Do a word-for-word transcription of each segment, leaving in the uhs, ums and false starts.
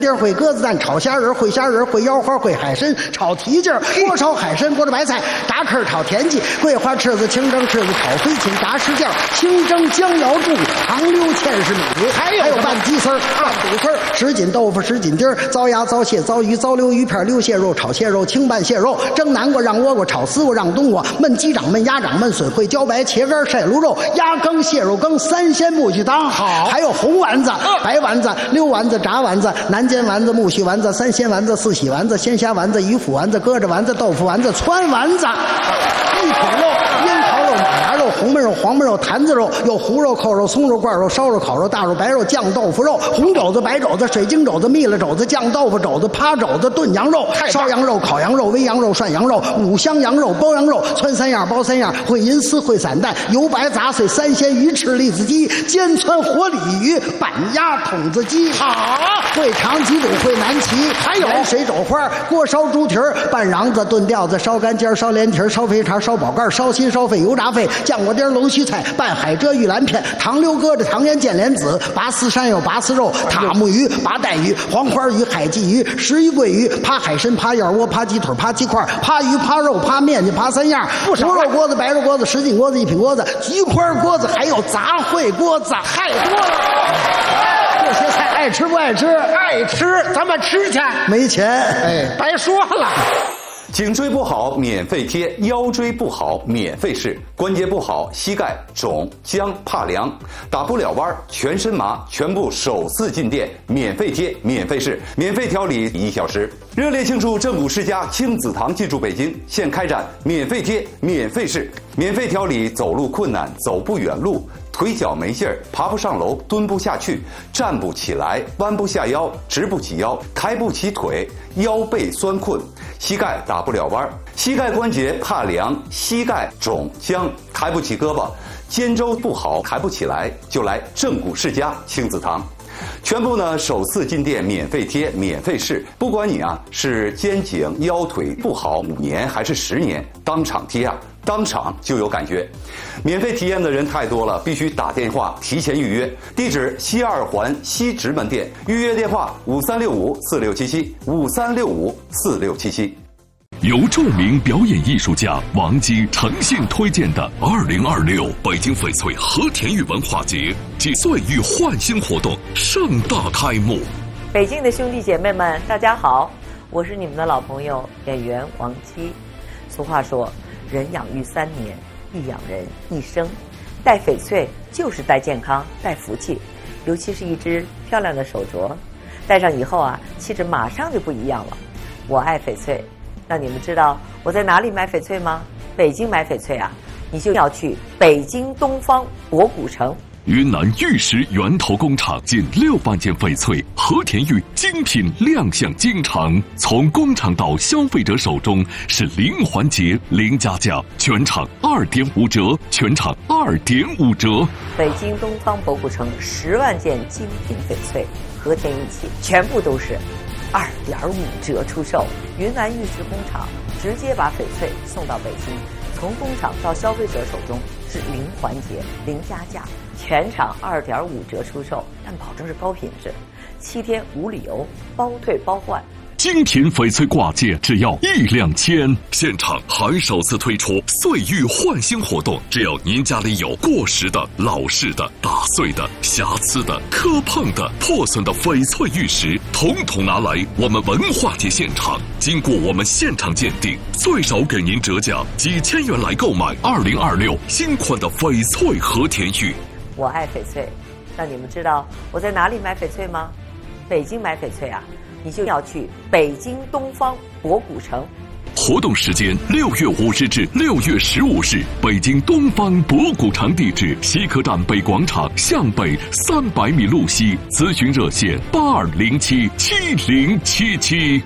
地会鸽子蛋，炒虾仁，烩虾仁，烩腰花，烩海参，炒蹄筋，锅烧海参，锅着白菜，炸坑炒田鸡，桂花翅子，清蒸翅子，炒飞禽，炸石件，清蒸姜瑶柱，糖溜芡实米，还有还有拌鸡丝儿、拌肚丝儿，什锦豆腐，什锦丁儿，糟鸭、糟蟹、糟鱼、糟溜鱼片，溜蟹肉，炒蟹肉，清拌蟹肉，蒸南瓜，让倭瓜，炒丝瓜，让冬瓜，焖鸡掌，焖鸭掌，焖笋烩茭白，茄干晒卤肉，鸭羹、蟹肉羹，三鲜木须汤，好，还有红丸子、白丸子、溜丸子、炸丸子，南煎丸子、木须丸子、三鲜丸子、四喜丸子、鲜虾丸子、鱼腐丸子、鸽子丸子、豆腐丸子、川丸子，一品肉、樱桃肉、马牙肉、红焖肉、黄焖肉、坛子肉，有胡肉、扣肉、松肉、罐肉、烧肉、烤肉、大肉、白肉、酱豆腐肉、红肘子、白肘子、水晶肘子、蜜了肘子、酱豆腐肘子、趴肘子、炖羊肉、烧羊肉、烤羊肉、煨羊肉、涮羊肉、五香羊肉、包羊肉、汆三样、包三样、烩银丝、烩散蛋、油白杂碎、三鲜鱼翅、栗子鸡、煎汆活鲤鱼、板鸭、筒子鸡，好，烩长脊肚、烩南齐，还有盐水肘花、锅烧猪蹄儿、拌瓤子、炖吊子、烧干尖、烧连蹄、烧肥肠、烧宝盖、烧心、烧肺、油炸肺、酱瓜丁、龙须菜、拌海蜇、玉兰片、糖溜鸽子、糖腌剑莲子、拔丝山药、拔丝肉、塔木鱼、拔带鱼、黄花鱼、海鲫鱼、石鱼、桂鱼、扒海参、扒燕窝、扒鸡腿、扒鸡块、扒鱼、扒肉、扒面筋、扒三样，胡肉锅子、白肉锅子、什锦锅子、一品锅子、菊花锅子，还有杂烩锅子，太多了。这些菜爱吃不爱吃？ 爱吃，咱们吃去。 没钱，哎， 白说了。 颈椎不好免费贴，腰椎不好免费试，关节不好膝盖肿僵怕凉，打不了弯全身麻，全部首次进店免费贴免费试，免费调理一小时。热烈庆祝正骨世家亲子堂进驻北京，现开展免费贴免费试，免费调理走路困难走不远路，腿脚没劲儿，爬不上楼，蹲不下去，站不起来，弯不下腰，直不起腰，抬不起腿，腰背酸困，膝盖打不了弯，膝盖关节怕凉，膝盖肿僵，抬不起胳膊，肩周不好，抬不起来，就来正骨世家亲子堂。全部呢首次进店免费贴免费试，不管你啊是肩颈腰腿不好五年还是十年，当场贴啊当场就有感觉。免费体验的人太多了，必须打电话提前预约。地址西二环西直门店，预约电话五三六五四六七七五三六五四六七七。 由著名表演艺术家王姬诚信推荐的二零二六北京翡翠和田玉文化节暨岁玉焕新活动盛大开幕。 北京的兄弟姐妹们，大家好，我是你们的老朋友演员王姬。俗话说，人养育三年，一养人一生。戴翡翠就是戴健康，戴福气，尤其是一只漂亮的手镯，戴上以后啊，气质马上就不一样了。我爱翡翠。那你们知道我在哪里买翡翠吗？北京买翡翠啊，你就要去北京东方博古城。 云南玉石源头工厂近六万件翡翠和田玉精品亮相京城，从工厂到消费者手中是零环节零加价，全场二点五折，全场二点五折。 北京东方博古城十万件精品翡翠和田玉器，全部都是二点五折出售。云南玉石工厂直接把翡翠送到北京，从工厂到消费者手中是零环节零加价，全场二点五折出售，但保证是高品质，七天无理由，包退包换。 精品翡翠挂件只要一两千，现场还首次推出岁玉焕新活动，只要您家里有过时的、老式的、打碎的、瑕疵的、磕碰的、破损的翡翠玉石，统统拿来我们文化节现场，经过我们现场鉴定，最少给您折价几千元来购买二零二六新款的翡翠和田玉。 我爱翡翠，那你们知道我在哪里买翡翠吗？北京买翡翠啊，你就要去北京东方博古城。 活动时间六月五日至六月十五日，北京东方博古城地址西客站北广场向北三百米路西，咨询热线八二零七七零七七。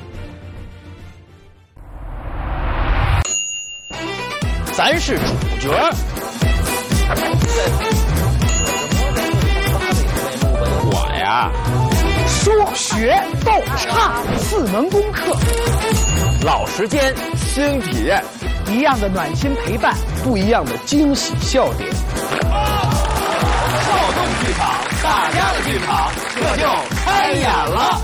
咱是主角。我呀，说学逗唱四门功课，老时间新体验，一样的暖心陪伴，不一样的惊喜笑点。少动剧场，大家的剧场，这就开演了。